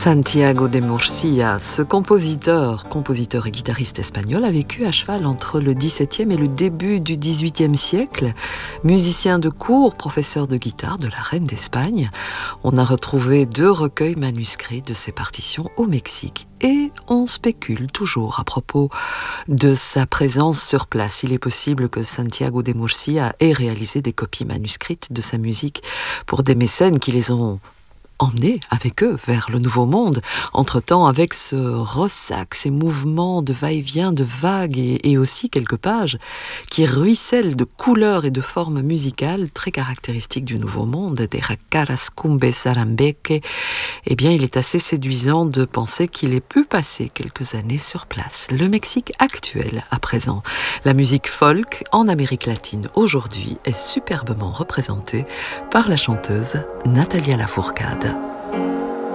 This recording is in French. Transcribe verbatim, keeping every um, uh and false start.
Santiago de Murcia, ce compositeur, compositeur et guitariste espagnol, a vécu à cheval entre le dix-septième et le début du dix-huitième siècle. Musicien de cour, professeur de guitare de la reine d'Espagne, on a retrouvé deux recueils manuscrits de ses partitions au Mexique. Et on spécule toujours à propos de sa présence sur place. Il est possible que Santiago de Murcia ait réalisé des copies manuscrites de sa musique pour des mécènes qui les ont emmenés avec eux vers le Nouveau Monde. Entre-temps, avec ce ressac, ces mouvements de va-et-vient, de vagues et, et aussi quelques pages qui ruissellent de couleurs et de formes musicales très caractéristiques du Nouveau Monde, des racaras, cumbes, sarambeque, eh bien, il est assez séduisant de penser qu'il ait pu passer quelques années sur place. Le Mexique actuel, à présent. La musique folk en Amérique latine aujourd'hui est superbement représentée par la chanteuse Natalia Lafourcade.